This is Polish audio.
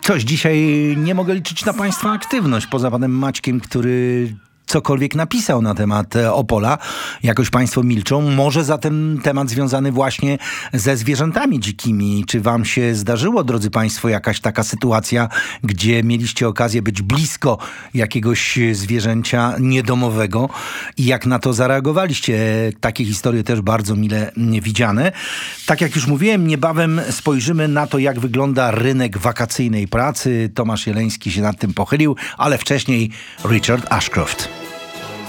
Cześć, dzisiaj nie mogę liczyć na Państwa aktywność, poza panem Maćkiem, który cokolwiek napisał na temat Opola. Jakoś Państwo milczą. Może zatem temat związany właśnie ze zwierzętami dzikimi. Czy Wam się zdarzyło, drodzy Państwo, jakaś taka sytuacja, gdzie mieliście okazję być blisko jakiegoś zwierzęcia niedomowego i jak na to zareagowaliście? Takie historie też bardzo mile widziane. Tak jak już mówiłem, niebawem spojrzymy na to, jak wygląda rynek wakacyjnej pracy. Tomasz Jeleński się nad tym pochylił, ale wcześniej Richard Ashcroft.